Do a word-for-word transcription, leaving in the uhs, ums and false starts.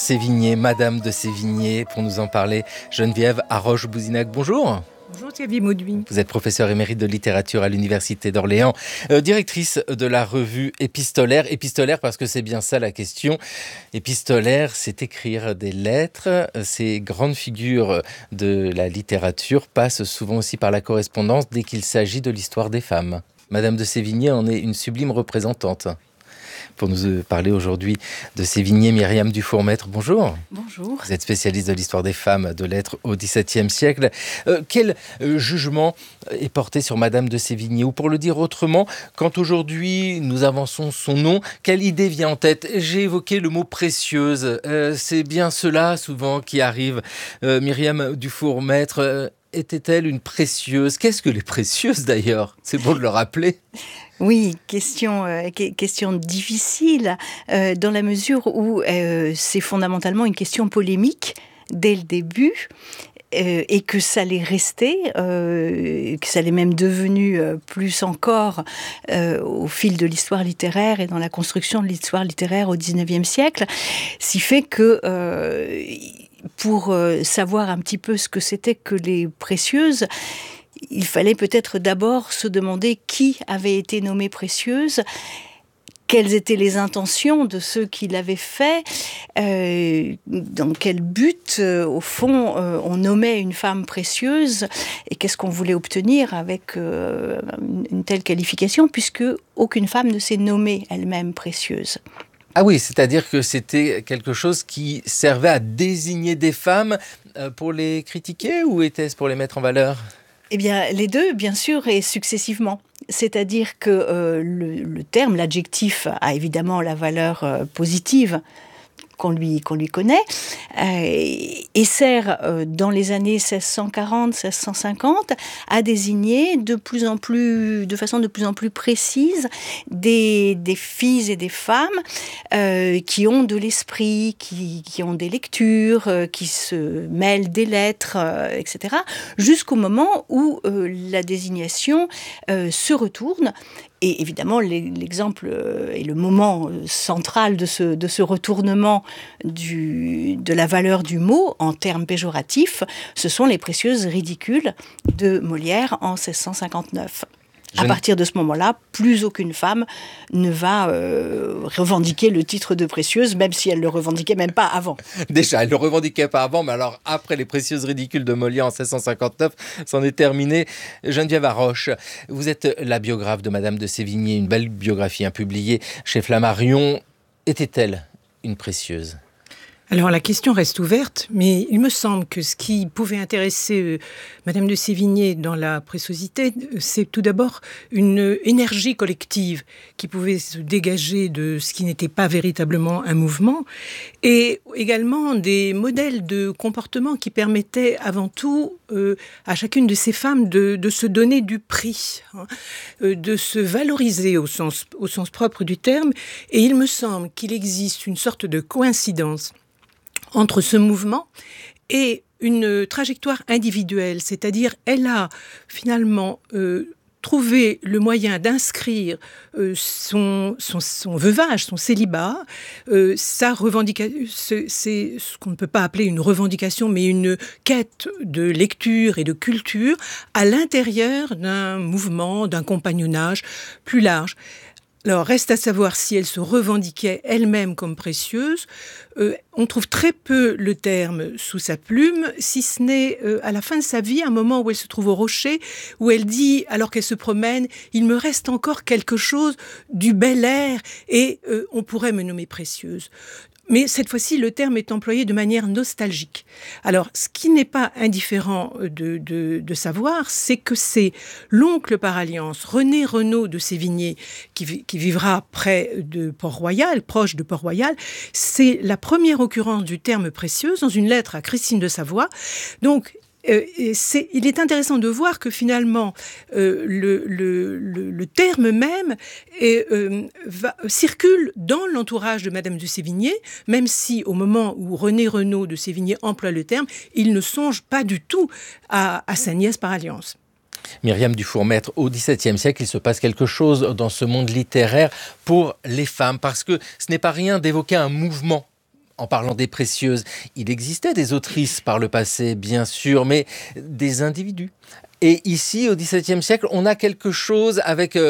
Sévigné, Madame de Sévigné, pour nous en parler, Geneviève Haroche-Bouzinac, bonjour. Bonjour Thierry Mauduit. Vous êtes professeure émérite de littérature à l'Université d'Orléans, euh, directrice de la revue Épistolaire. Épistolaire parce que c'est bien ça la question. Épistolaire, c'est écrire des lettres. Ces grandes figures de la littérature passent souvent aussi par la correspondance dès qu'il s'agit de l'histoire des femmes. Madame de Sévigné en est une sublime représentante. Pour nous parler aujourd'hui de Sévigné, Myriam Dufourmêtre, bonjour. Bonjour. Vous êtes spécialiste de l'histoire des femmes de lettres au dix-septième siècle. Euh, quel euh, jugement est porté sur Madame de Sévigné? Ou pour le dire autrement, quand aujourd'hui nous avançons son nom, quelle idée vient en tête? J'ai évoqué le mot précieuse. Euh, c'est bien cela souvent qui arrive. Euh, Myriam Dufourmêtre, euh, était-elle une précieuse? Qu'est-ce que les précieuses d'ailleurs? C'est bon de le rappeler. Oui, question, euh, question difficile euh, dans la mesure où euh, c'est fondamentalement une question polémique dès le début. Euh, et que ça l'est resté, euh, que ça l'est même devenu euh, plus encore euh, au fil de l'histoire littéraire et dans la construction de l'histoire littéraire au dix-neuvième siècle, ce qui fait que euh, pour euh, savoir un petit peu ce que c'était que les précieuses, il fallait peut-être d'abord se demander qui avait été nommé précieuse, quelles étaient les intentions de ceux qui l'avaient fait, euh, dans quel but, euh, au fond, euh, on nommait une femme précieuse, et qu'est-ce qu'on voulait obtenir avec euh, une telle qualification, puisque aucune femme ne s'est nommée elle-même précieuse. Ah oui, c'est-à-dire que c'était quelque chose qui servait à désigner des femmes pour les critiquer, ou était-ce pour les mettre en valeur ? Eh bien, les deux, bien sûr, et successivement. C'est-à-dire que euh, le, le terme, l'adjectif, a évidemment la valeur euh, positive qu'on lui, qu'on lui connaît, euh, et sert euh, dans les années seize cent quarante seize cent cinquante à désigner de plus en plus, de façon de plus en plus précise des, des filles et des femmes euh, qui ont de l'esprit, qui, qui ont des lectures, euh, qui se mêlent des lettres, euh, et cetera, jusqu'au moment où euh, la désignation euh, se retourne. Et évidemment, l'exemple et le moment central de ce, de ce retournement du, de la valeur du mot en termes péjoratifs, ce sont les précieuses ridicules de Molière en seize cent cinquante-neuf. À partir de ce moment-là, plus aucune femme ne va euh, revendiquer le titre de précieuse, même si elle ne le revendiquait même pas avant. Déjà, elle ne le revendiquait pas avant, mais alors après les précieuses ridicules de Molière en seize cent cinquante-neuf, c'en est terminé. Geneviève Haroche, vous êtes la biographe de Madame de Sévigné, une belle biographie hein, publiée chez Flammarion. Était-elle une précieuse ? Alors la question reste ouverte, mais il me semble que ce qui pouvait intéresser euh, Madame de Sévigné dans la préciosité, c'est tout d'abord une énergie collective qui pouvait se dégager de ce qui n'était pas véritablement un mouvement, et également des modèles de comportement qui permettaient avant tout euh, à chacune de ces femmes de, de se donner du prix, hein, euh, de se valoriser au sens, au sens propre du terme, et il me semble qu'il existe une sorte de coïncidence entre ce mouvement et une trajectoire individuelle, c'est-à-dire elle a finalement euh, trouvé le moyen d'inscrire euh, son, son, son veuvage, son célibat, euh, sa revendication, c'est ce qu'on ne peut pas appeler une revendication, mais une quête de lecture et de culture à l'intérieur d'un mouvement, d'un compagnonnage plus large. Alors, reste à savoir si elle se revendiquait elle-même comme précieuse. Euh, on trouve très peu le terme sous sa plume, si ce n'est euh, à la fin de sa vie, un moment où elle se trouve au rocher, où elle dit, alors qu'elle se promène, « Il me reste encore quelque chose du bel air et euh, on pourrait me nommer précieuse ». Mais cette fois-ci, le terme est employé de manière nostalgique. Alors, ce qui n'est pas indifférent de, de, de savoir, c'est que c'est l'oncle par alliance, René Renaud de Sévigné, qui, qui vivra près de Port-Royal, proche de Port-Royal, c'est la première occurrence du terme précieuse dans une lettre à Christine de Savoie. Donc, Euh, c'est, il est intéressant de voir que finalement euh, le, le, le, le terme même est, euh, va, circule dans l'entourage de Madame de Sévigné, même si au moment où René Renaud de Sévigné emploie le terme, il ne songe pas du tout à, à sa nièce par alliance. Myriam Dufourmêtre, au dix-septième siècle, il se passe quelque chose dans ce monde littéraire pour les femmes, parce que ce n'est pas rien d'évoquer un mouvement en parlant des précieuses, il existait des autrices par le passé, bien sûr, mais des individus. Et ici, au dix-septième siècle, on a quelque chose avec